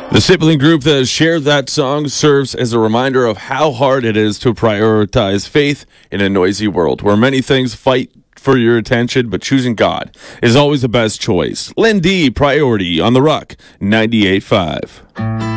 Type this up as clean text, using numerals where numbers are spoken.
The sibling group that shared that song serves as a reminder of how hard it is to prioritize faith in a noisy world where many things fight for your attention, but choosing God is always the best choice. Len D, Priority on the Rock 98.5.